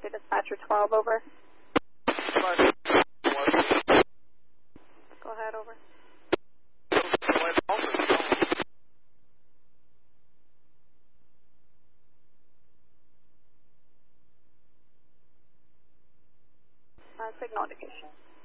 to dispatcher 12, over. Go ahead, over. Signal indication.